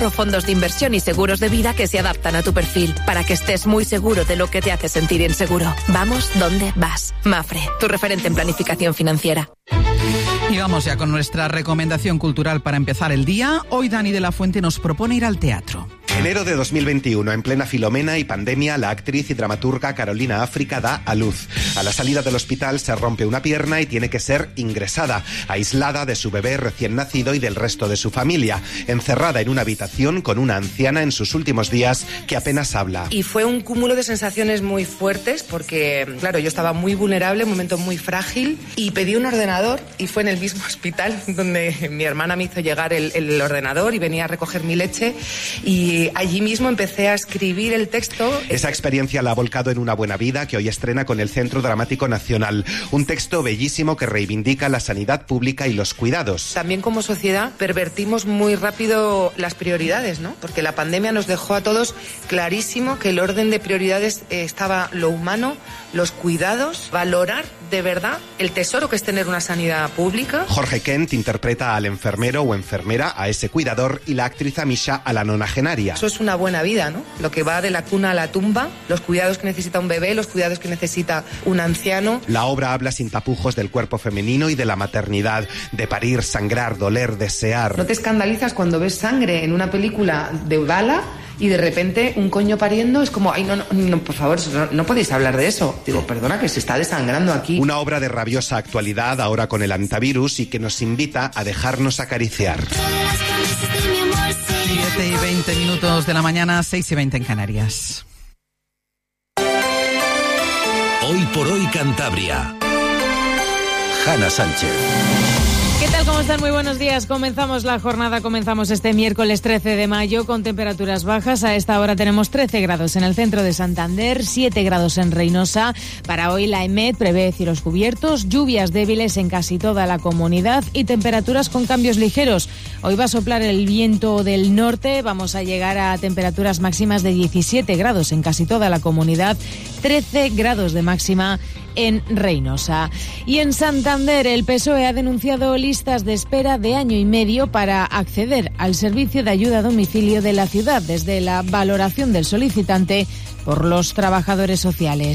ahorro, fondos de inversión y seguros de vida que se adaptan a tu perfil, para que estés muy seguro de lo que te hace sentir inseguro. Vamos donde vas. Mapfre, tu referente en planificación financiera. Y vamos ya con nuestra recomendación cultural para empezar el día. Hoy Dani de la Fuente nos propone ir al teatro. Enero de 2021, en plena Filomena y pandemia, la actriz y dramaturga Carolina África da a luz. A la salida del hospital se rompe una pierna y tiene que ser ingresada, aislada de su bebé recién nacido y del resto de su familia, encerrada en una habitación con una anciana en sus últimos días que apenas habla. Y fue un cúmulo de sensaciones muy fuertes porque, claro, yo estaba muy vulnerable, un momento muy frágil, y pedí un ordenador y fue en el mismo hospital donde mi hermana me hizo llegar el ordenador y venía a recoger mi leche, y allí mismo empecé a escribir el texto. Esa experiencia la ha volcado en Una buena vida, que hoy estrena con el Centro Dramático Nacional. Un texto bellísimo que reivindica la sanidad pública y los cuidados. También como sociedad pervertimos muy rápido las prioridades, ¿no? Porque la pandemia nos dejó a todos clarísimo que el orden de prioridades estaba lo humano, los cuidados, valorar de verdad el tesoro que es tener una sanidad pública. Jorge Kent interpreta al enfermero o enfermera, a ese cuidador, y la actriz Amisha a la nonagenaria. Eso es una buena vida, ¿no? Lo que va de la cuna a la tumba, los cuidados que necesita un bebé, los cuidados que necesita un anciano. La obra habla sin tapujos del cuerpo femenino y de la maternidad, de parir, sangrar, doler, desear. ¿No te escandalizas cuando ves sangre en una película de bala y de repente un coño pariendo? Es como, ay, no, por favor, no podéis hablar de eso. Digo, perdona, que se está desangrando aquí. Una obra de rabiosa actualidad, ahora con el antivirus, y que nos invita a dejarnos acariciar. 7:20 de la mañana, 6:20 en Canarias. Hoy por hoy Cantabria. Hanna Sánchez. ¿Qué tal? ¿Cómo están? Muy buenos días. Comenzamos la jornada, comenzamos este miércoles 13 de mayo con temperaturas bajas. A esta hora tenemos 13 grados en el centro de Santander, 7 grados en Reinosa. Para hoy la EMET prevé cielos cubiertos, lluvias débiles en casi toda la comunidad y temperaturas con cambios ligeros. Hoy va a soplar el viento del norte, vamos a llegar a temperaturas máximas de 17 grados en casi toda la comunidad, 13 grados de máxima en Reinosa. Y en Santander, el PSOE ha denunciado listas de espera de año y medio para acceder al servicio de ayuda a domicilio de la ciudad, desde la valoración del solicitante por los trabajadores sociales.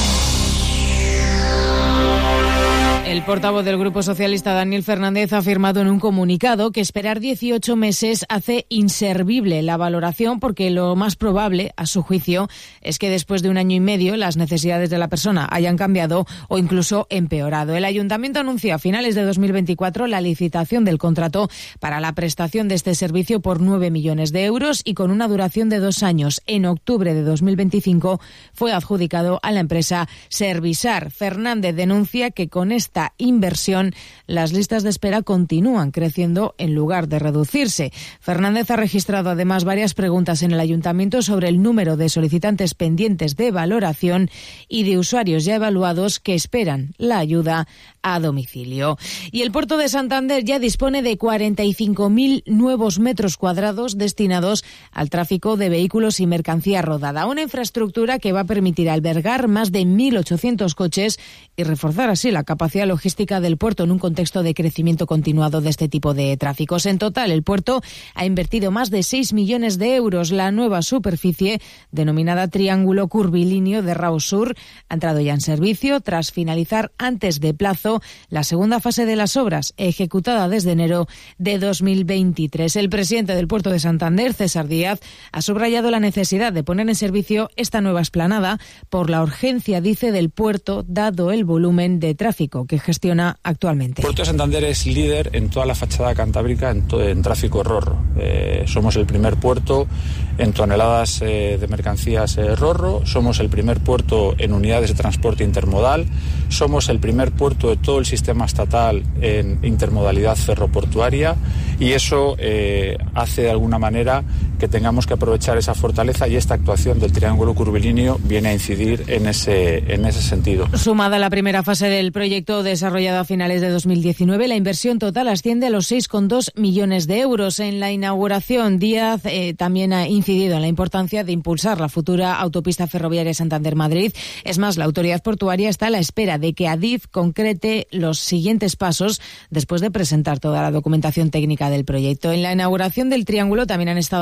El portavoz del Grupo Socialista, Daniel Fernández, ha afirmado en un comunicado que esperar 18 meses hace inservible la valoración, porque lo más probable, a su juicio, es que después de un año y medio las necesidades de la persona hayan cambiado o incluso empeorado. El Ayuntamiento anunció a finales de 2024 la licitación del contrato para la prestación de este servicio por 9 millones de euros y con una duración de 2 años. En octubre de 2025 fue adjudicado a la empresa Servisar. Fernández denuncia que con esta inversión las listas de espera continúan creciendo en lugar de reducirse. Fernández ha registrado además varias preguntas en el Ayuntamiento sobre el número de solicitantes pendientes de valoración y de usuarios ya evaluados que esperan la ayuda a domicilio. Y el puerto de Santander ya dispone de 45.000 nuevos metros cuadrados destinados al tráfico de vehículos y mercancía rodada, una infraestructura que va a permitir albergar más de 1.800 coches y reforzar así la capacidad logística del puerto en un contexto de crecimiento continuado de este tipo de tráficos. En total, el puerto ha invertido más de 6 millones de euros. La nueva superficie, denominada Triángulo Curvilíneo de Rausur, ha entrado ya en servicio tras finalizar antes de plazo la segunda fase de las obras, ejecutada desde enero de 2023. El presidente del puerto de Santander, César Díaz, ha subrayado la necesidad de poner en servicio esta nueva explanada por la urgencia, dice, del puerto, dado el volumen de tráfico que gestiona actualmente. El puerto de Santander es líder en toda la fachada cantábrica en tráfico rorro. Somos el primer puerto en toneladas de mercancías rorro, somos el primer puerto en unidades de transporte intermodal, somos el primer puerto de todo el sistema estatal en intermodalidad ferroportuaria, y eso hace de alguna manera que tengamos que aprovechar esa fortaleza, y esta actuación del Triángulo Curvilíneo viene a incidir en ese sentido. Sumada la primera fase del proyecto desarrollado a finales de 2019, la inversión total asciende a los 6,2 millones de euros. En la inauguración, Díaz también ha incidido en la importancia de impulsar la futura autopista ferroviaria Santander-Madrid. Es más, la autoridad portuaria está a la espera de que Adif concrete los siguientes pasos después de presentar toda la documentación técnica del proyecto. En la inauguración del Triángulo también han estado